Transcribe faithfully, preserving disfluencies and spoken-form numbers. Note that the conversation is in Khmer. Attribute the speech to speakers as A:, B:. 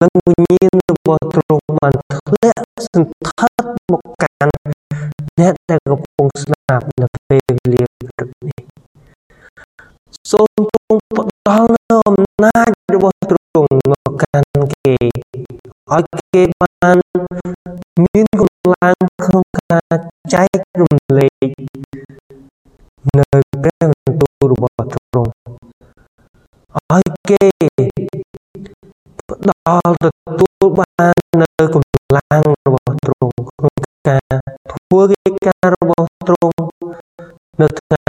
A: ឡើងវិញ្ញាណរបស់ទ្រង់បានធ្លាក់សន្ធឹកមកកាន់អ្នកដែលកំពុងស្ដាប់នៅពេលវេលាព្រឹកនេះសូមទ្រង់ផ្ដល់នូវអំណាចរបស់ទ្រង់មកកាន់គេឲ្យគេបានមានកម្លាំងក្នុងការចែករំលែកនៅព្រះបន្ទូលរបស់ទ្រង់ឲ្យគេផ្ដល់ទទួលបាននៅកម្លាំងរបស់ទ្រង់ក្នុងការធ្វើកិច្ចការរបស់ទ្រង់នៅថ្ងៃ